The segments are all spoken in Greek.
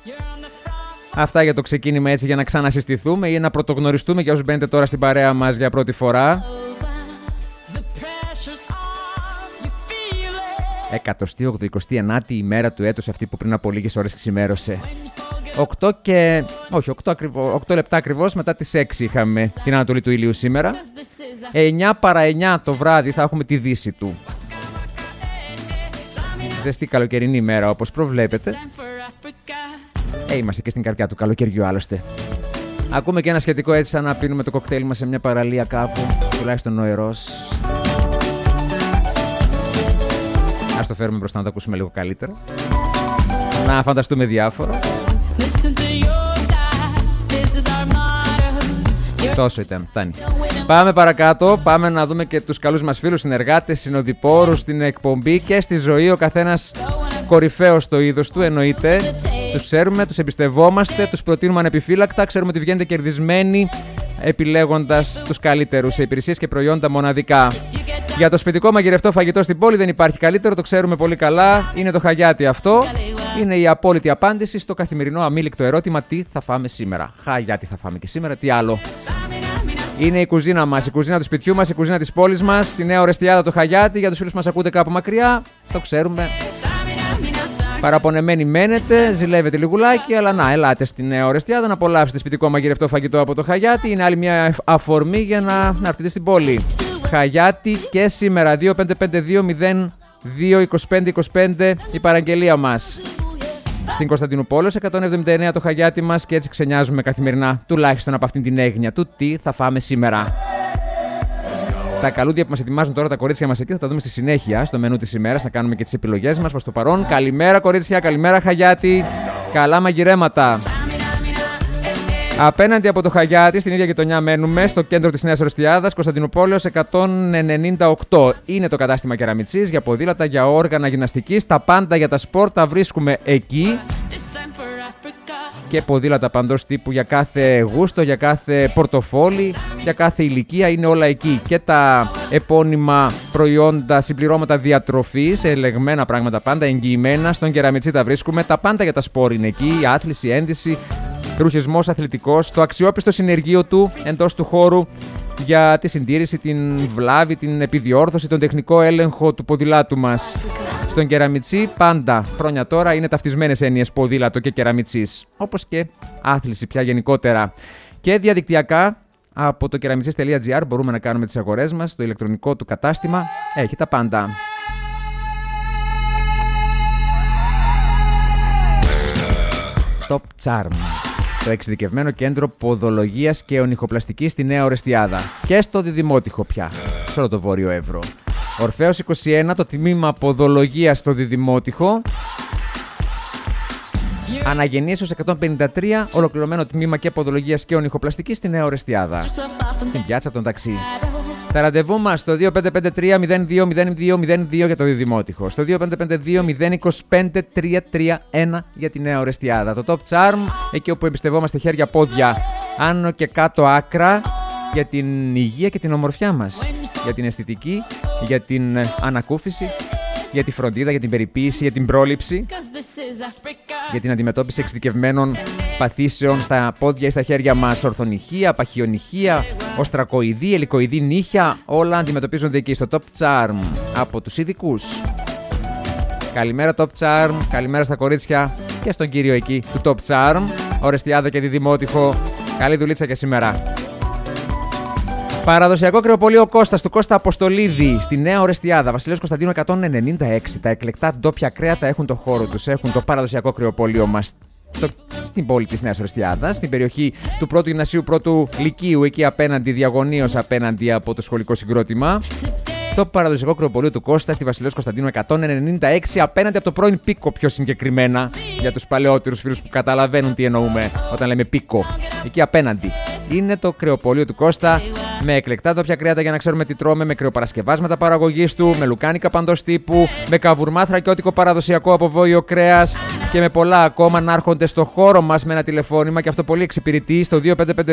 Αυτά για το ξεκίνημα, έτσι, για να ξανασυστηθούμε ή να πρωτογνωριστούμε για όσους μπαίνετε τώρα στην παρέα μας για πρώτη φορά. 189η ημέρα του έτους, αυτή που πριν από λίγες ώρες ξημέρωσε. 8 λεπτά ακριβώς μετά τις 6 είχαμε την ανατολή του ηλίου σήμερα. 9 παρά 9 το βράδυ θα έχουμε τη δύση του. Ζεστή καλοκαιρινή ημέρα, όπως προβλέπετε. Είμαστε και στην καρδιά του καλοκαιριού άλλωστε. Ακούμε και ένα σχετικό, έτσι, σαν να πίνουμε το κοκτέιλ μας σε μια παραλία κάπου, τουλάχιστον νοερός. Ας το φέρουμε μπροστά να το ακούσουμε λίγο καλύτερα. Να φανταστούμε διάφορα. Τόσο ήταν, φτάνει. Πάμε παρακάτω, πάμε να δούμε και τους καλούς μας φίλους, συνεργάτες, συνοδοιπόρους στην εκπομπή και στη ζωή. Ο καθένας κορυφαίος στο είδος του, εννοείται. Τους ξέρουμε, τους εμπιστευόμαστε, τους προτείνουμε ανεπιφύλακτα. Ξέρουμε ότι βγαίνετε κερδισμένοι επιλέγοντας τους καλύτερους σε υπηρεσίες και προϊόντα μοναδικά. Για το σπιτικό μαγειρευτό φαγητό στην πόλη δεν υπάρχει καλύτερο, το ξέρουμε πολύ καλά. Είναι το Χαγιάτι αυτό. Είναι η απόλυτη απάντηση στο καθημερινό αμήλικτο ερώτημα: τι θα φάμε σήμερα? Χαγιάτι θα φάμε και σήμερα, τι άλλο? Είναι η κουζίνα μας, η κουζίνα του σπιτιού μας, η κουζίνα της πόλης μας. Στη Νέα Ορεστιάδα το Χαγιάτι. Για τους φίλους που μας ακούτε κάπου μακριά, το ξέρουμε. Παραπονεμένοι μένετε, ζηλεύετε λιγουλάκι, αλλά να, ελάτε στη Νέα Ορεστιάδα να απολαύσετε σπιτικό μαγειρευτό φαγητό από το Χαγιάτι. Είναι άλλη μια αφορμή για να έρθετε στην πόλη. Χαγιάτι και σήμερα 2552-02-2525 η παραγγελία μας. Στην Κωνσταντινούπολη 179 το Χαγιάτι μας και έτσι ξενιάζουμε καθημερινά, τουλάχιστον από αυτήν την έγνοια του τι θα φάμε σήμερα. Τα καλούδια που μας ετοιμάζουν τώρα τα κορίτσια μας εκεί θα τα δούμε στη συνέχεια στο μενού της ημέρας, να κάνουμε και τις επιλογές μας. Προς το παρόν, καλημέρα κορίτσια, καλημέρα Χαγιάτι, καλά μαγειρέματα. Απέναντι από το Χαγιάτι, στην ίδια γειτονιά μένουμε, στο κέντρο της Νέας Ορεστιάδας, Κωνσταντινούπολεως 198. Είναι το κατάστημα Κεραμιτσής για ποδήλατα, για όργανα γυμναστικής, τα πάντα για τα σπορ τα βρίσκουμε εκεί. Και ποδήλατα παντός τύπου για κάθε γούστο, για κάθε πορτοφόλι, για κάθε ηλικία, είναι όλα εκεί. Και τα επώνυμα προϊόντα, συμπληρώματα διατροφής, ελεγμένα πράγματα πάντα, εγγυημένα, στον Κεραμιτσί τα βρίσκουμε. Τα πάντα για τα σπορ είναι εκεί, η άθληση, η ένδυση, ρουχισμός αθλητικός, το αξιόπιστο συνεργείο του εντός του χώρου για τη συντήρηση, την βλάβη, την επιδιόρθωση, τον τεχνικό έλεγχο του ποδηλάτου μας. Στον Κεραμιτσί πάντα, χρόνια τώρα, είναι ταυτισμένες έννοιες ποδήλατο και Κεραμιτσής, όπως και άθληση πια γενικότερα. Και διαδικτυακά από το keramitsys.gr μπορούμε να κάνουμε τις αγορές μας, το ηλεκτρονικό του κατάστημα έχει τα πάντα. Top Charm, το εξειδικευμένο κέντρο ποδολογίας και ονυχοπλαστικής στη Νέα Ορεστιάδα και στο Διδημότυχο πια, σε όλο το Βόρειο Εύρο. Ορφέως 21, το τμήμα ποδολογίας στο Διδημότυχο. Αναγεννήσεως 153, ολοκληρωμένο τμήμα και ποδολογίας και ονυχοπλαστικής στη Νέα Ορεστιάδα, στην πιάτσα των ταξί. Τα ραντεβού μας στο 2553-02-02-02 για το Διδημότυχο, στο 2552-025-331 για τη Νέα Ορεστιάδα. Το Top Charm, εκεί όπου εμπιστευόμαστε χέρια, πόδια, άνω και κάτω άκρα, για την υγεία και την ομορφιά μας, για την αισθητική, για την ανακούφιση, για τη φροντίδα, για την περιποίηση, για την πρόληψη, για την αντιμετώπιση εξειδικευμένων παθήσεων στα πόδια ή στα χέρια μας, ορθονυχεία, παχιονυχεία, οστρακοειδή, ελικοειδή νύχια, όλα αντιμετωπίζονται εκεί στο Top Charm από τους ειδικούς. Καλημέρα Top Charm, καλημέρα στα κορίτσια και στον κύριο εκεί του Top Charm, Ορεστιάδα και Διδημότυχο. Καλή δουλίτσα και σήμερα. Παραδοσιακό κρεοπωλείο Κώστας του Κώστα Αποστολίδη στη Νέα Ορεστιάδα, Βασιλέως Κωνσταντίνου 196. Τα εκλεκτά ντόπια κρέατα έχουν το χώρο τους. Έχουν το παραδοσιακό κρεοπωλείο μας στην πόλη της Νέας Ορεστιάδας, στην περιοχή του πρώτου γυμνασίου, πρώτου λυκείου, εκεί απέναντι, διαγωνίως απέναντι από το σχολικό συγκρότημα. Το παραδοσιακό κρεοπωλείο του Κώστα στη Βασιλέως Κωνσταντίνου 196, απέναντι από το πρώην Πίκο πιο συγκεκριμένα, για τους παλαιότερους φίλους που καταλαβαίνουν τι εννοούμε όταν λέμε Πίκο. Εκεί απέναντι είναι το κρεοπωλείο του Κώστα, με εκλεκτά ντόπια κρέατα για να ξέρουμε τι τρώμε, με κρεοπαρασκευάσματα παραγωγής του, με λουκάνικα παντός τύπου, με καβουρμά θρακιώτικο παραδοσιακό από βόλιο κρέας και με πολλά ακόμα να έρχονται στο χώρο μας με ένα τηλεφώνημα και αυτό πολύ εξυπηρετεί στο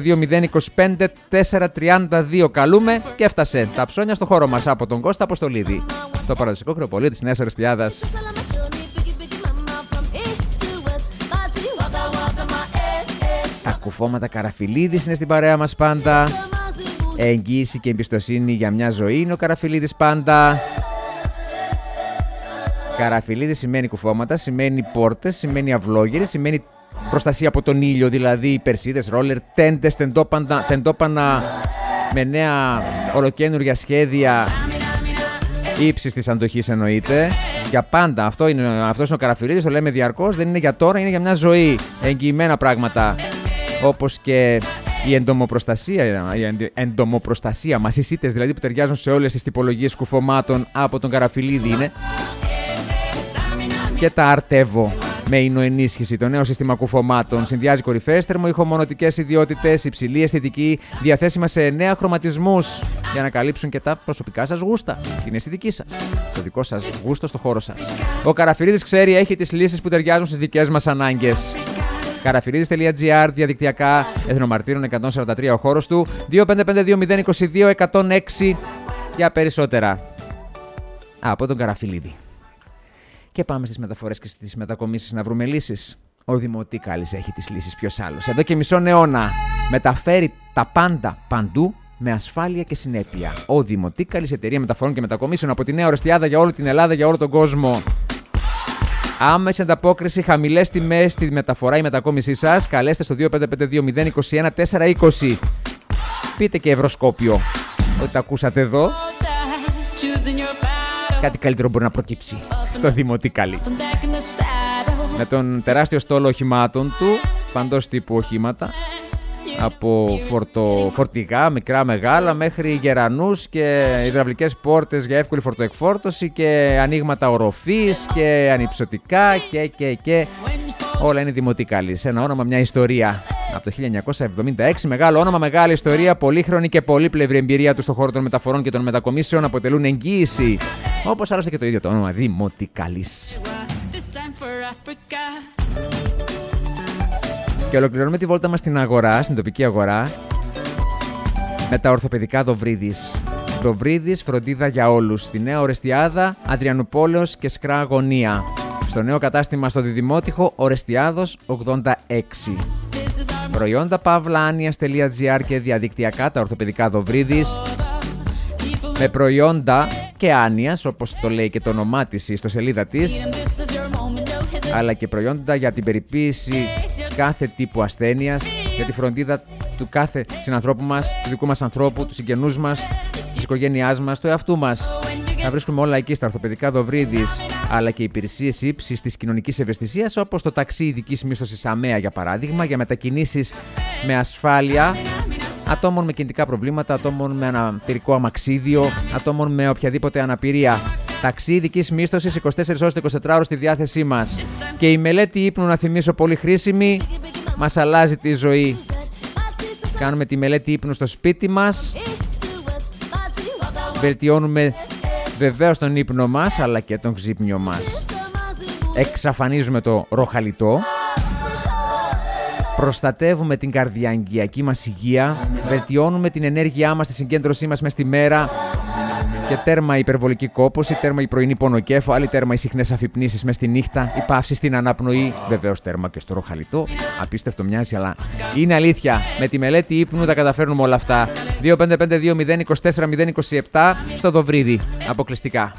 2552-025-432. Καλούμε και έφτασε τα ψώνια στο χώρο μας από τον Κώστα Αποστολίδη, το παραδοσιακό κρεοπωλείο της Νέας Ορεστιάδας. κουφώματα. Καραφιλίδης είναι στην παρέα μας πάντα. Εγγύηση και εμπιστοσύνη για μια ζωή είναι ο Καραφιλίδης πάντα. Καραφιλίδης σημαίνει κουφώματα, σημαίνει πόρτες, σημαίνει αυλόγυρες, σημαίνει προστασία από τον ήλιο, δηλαδή περσίδες, ρόλερ, τέντες, τεντόπανα με νέα ολοκαίνουργια σχέδια ύψης της αντοχής εννοείται. Για πάντα. Αυτός είναι ο Καραφιλίδης, το λέμε διαρκώς, δεν είναι για τώρα, είναι για μια ζωή. Εγγυημένα πράγματα. Όπως και η εντομοπροστασία μας, οι σίτες δηλαδή που ταιριάζουν σε όλες τις τυπολογίες κουφωμάτων από τον Καραφιλίδη είναι. Και τα Αρτεύω με εινοενίσχυση, το νέο σύστημα κουφωμάτων. Συνδυάζει κορυφαίες θερμοϊχομονωτικές ιδιότητες, υψηλή αισθητική, διαθέσιμα σε 9 χρωματισμούς για να καλύψουν και τα προσωπικά σας γούστα, την αισθητική σας, το δικό σας γούστο στο χώρο σας. Ο Καραφιλίδης ξέρει, έχει τις λύσεις που ταιριάζουν στις δικές μας ανάγκες. Καραφιλίδης.gr, διαδικτυακά, Εθνομαρτύρων 143 ο χώρος του, 2552-022-106 για περισσότερα από τον Καραφιλίδη. Και πάμε στις μεταφορές και στις μετακομίσεις να βρούμε λύσεις. Ο Δημοτίκαλης έχει τις λύσεις, ποιος άλλος. Εδώ και μισό αιώνα μεταφέρει τα πάντα παντού με ασφάλεια και συνέπεια. Ο Δημοτίκαλης, εταιρεία μεταφορών και μετακομίσεων από τη Νέα Ορεστιάδα για όλη την Ελλάδα, για όλο τον κόσμο. Άμεση ανταπόκριση, χαμηλές τιμές στη μεταφορά ή μετακόμισή σας. Καλέστε στο 2552-021-420. Πείτε και ευρωσκόπιο ότι τα ακούσατε εδώ. Κάτι καλύτερο μπορεί να προκύψει στο Δημοτίκαλη. Με τον τεράστιο στόλο οχημάτων του, παντός τύπου οχήματα, από φορτηγά, μικρά, μεγάλα, μέχρι γερανούς και υδραυλικές πόρτες για εύκολη φορτοεκφόρτωση και ανοίγματα οροφής και ανυψωτικά και όλα είναι Δημοτίκαλης. Ένα όνομα, μια ιστορία. Από το 1976, μεγάλο όνομα, μεγάλη ιστορία, πολύχρονη και πολύπλευρη εμπειρία του στον χώρο των μεταφορών και των μετακομίσεων αποτελούν εγγύηση. Όπως άλλωστε και το ίδιο το όνομα, Δημοτίκαλης. Και ολοκληρώνουμε τη βόλτα μας στην αγορά, στην τοπική αγορά, με τα ορθοπαιδικά Δοβρίδης. Δοβρίδης, φροντίδα για όλους. Στη Νέα Ορεστιάδα, Αδριανουπόλεως και Σκρά Αγωνία. Στο νέο κατάστημα στο Διδημότυχο, Ορεστιάδος 86. Προϊόντα pavlaanias.gr και διαδικτυακά τα ορθοπαιδικά Δοβρίδης. Με προϊόντα και άνοιας, όπως το λέει και το όνομά της η ιστοσελίδα της, αλλά και προϊόντα για την περιποίηση κάθε τύπου ασθένειας, για τη φροντίδα του κάθε συνανθρώπου μας, του δικού μας ανθρώπου, του συγγενούς μας, της οικογένειάς μας, του εαυτού μας. Θα βρίσκουμε όλα εκεί στα ορθοπαιδικά Δοβρίδης, αλλά και υπηρεσίες ύψης της κοινωνικής ευαισθησίας, όπως το ταξί ειδικής μίσθωσης ΑΜΕΑ για παράδειγμα, για μετακινήσεις με ασφάλεια ατόμων με κινητικά προβλήματα, ατόμων με αναπηρικό αμαξίδιο, ατόμων με οποιαδήποτε αναπηρία. Ταξί ειδικής μίσθωσης 24 ώρες το 24 ώρες στη διάθεσή μας. Και η μελέτη ύπνου, να θυμίσω, πολύ χρήσιμη, μας αλλάζει τη ζωή. Κάνουμε τη μελέτη ύπνου στο σπίτι μας. Βελτιώνουμε βεβαίως τον ύπνο μας, αλλά και τον ξύπνιο μας. Εξαφανίζουμε το ροχαλιτό. Προστατεύουμε την καρδιαγγειακή μας υγεία. Βελτιώνουμε την ενέργειά μας, τη συγκέντρωσή μας μες στη μέρα. Και τέρμα η υπερβολική κόπωση, τέρμα η πρωινή πονοκέφαλη, τέρμα οι συχνές αφυπνήσεις μες στη νύχτα, η παύση στην αναπνοή. Βεβαίως τέρμα και στο ροχαλιτό. Απίστευτο μοιάζει, αλλά είναι αλήθεια. Με τη μελέτη ύπνου τα καταφέρνουμε όλα αυτά. 2552-024-027 στο Δοβρίδι. Αποκλειστικά.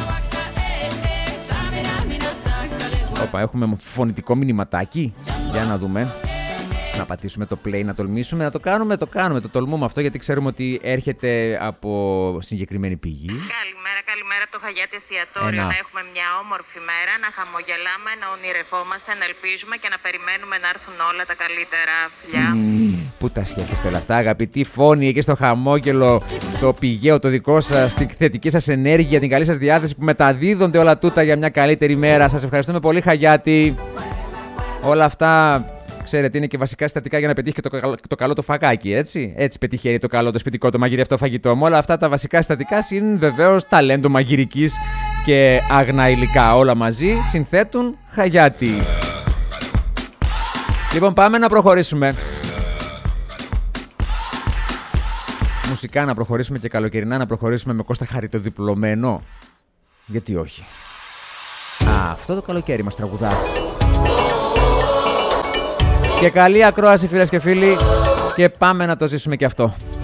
Όπα, έχουμε φωνητικό μηνυματάκι. Για να δούμε. Να πατήσουμε το play, να τολμήσουμε. Να το κάνουμε, το τολμούμε αυτό, γιατί ξέρουμε ότι έρχεται από συγκεκριμένη πηγή. Καλημέρα από το Χαγιάτι Εστιατόριο. Να έχουμε μια όμορφη μέρα, να χαμογελάμε, να ονειρευόμαστε, να ελπίζουμε και να περιμένουμε να έρθουν όλα τα καλύτερα. Φιλιά. Πού τα σκέφτεστε όλα αυτά, αγαπητοί φόνοι, εκεί στο χαμόγελο, το πηγαίο το δικό σας, την θετική σας ενέργεια, την καλή σας διάθεση που μεταδίδονται όλα τούτα για μια καλύτερη μέρα. Σας ευχαριστούμε πολύ, Χαγιάτι. Όλα αυτά. Ξέρετε, είναι και βασικά συστατικά για να πετύχει και το καλό το φακάκι, έτσι. Έτσι πετυχαίνει το καλό, το σπιτικό, το μαγειρευτό φαγητό. Με όλα αυτά τα βασικά συστατικά είναι βεβαίως ταλέντο μαγειρικής και άγνα υλικά. Όλα μαζί συνθέτουν Χαγιάτι. Λοιπόν, πάμε να προχωρήσουμε. Μουσικά να προχωρήσουμε και καλοκαιρινά να προχωρήσουμε με Κώστα Χαριτοδιπλωμένο. Γιατί όχι. Αυτό το καλοκαίρι μας τραγουδά. Και καλή ακρόαση, φίλες και φίλοι, και πάμε να το ζήσουμε και αυτό.